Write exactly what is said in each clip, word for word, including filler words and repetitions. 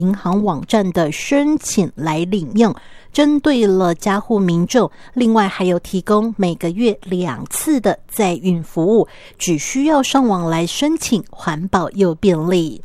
银行网站的申请来领用，针对了家户民众，另外还有提供每个月两次的载运服务，只需要上网来申请，环保又便利。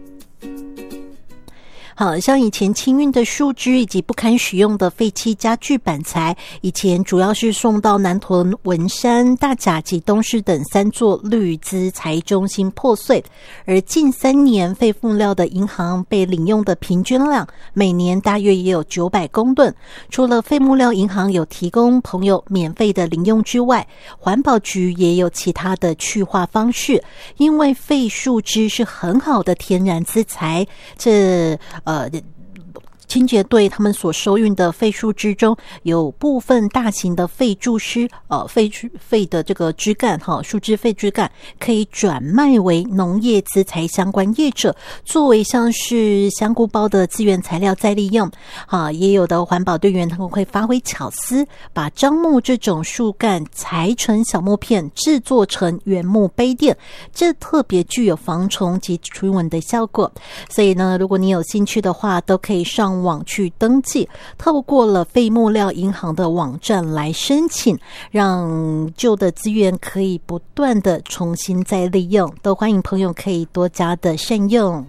好像以前清运的树枝以及不堪使用的废弃家具板材，以前主要是送到南屯、文山、大甲及东势等三座绿资材中心破碎，而近三年废木料的银行被领用的平均量每年大约也有九百公吨。除了废木料银行有提供朋友免费的领用之外，环保局也有其他的去化方式，因为废树枝是很好的天然资材，这呃，清洁队他们所收运的废树枝中，有部分大型的废树枝，呃，废废的这个枝干，哈，树枝废枝干可以转卖为农业资材相关业者，作为像是香菇包的资源材料再利用。啊，也有的环保队员他们会发挥巧思，把樟木这种树干裁成小木片，制作成原木杯垫，这特别具有防虫及驱蚊的效果。所以呢，如果你有兴趣的话，都可以上网去登记，透过了废木料银行的网站来申请，让旧的资源可以不断的重新再利用，都欢迎朋友可以多加的善用。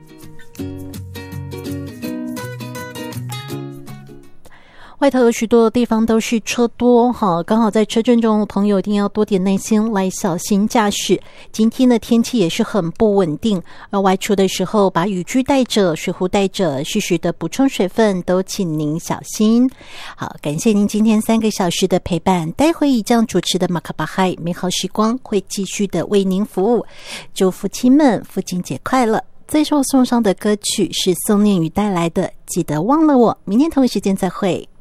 外头有许多地方都是车多哈，刚好在车阵中的朋友一定要多点耐心来小心驾驶。今天的天气也是很不稳定，而外出的时候把雨具带着，水壶带着，适时的补充水分，都请您小心。好，感谢您今天三个小时的陪伴，待会以这样主持的马卡巴嗨美好时光会继续的为您服务。祝父亲们父亲节快乐！最后送上的歌曲是宋念宇带来的《记得忘了我》，明天同一时间再会。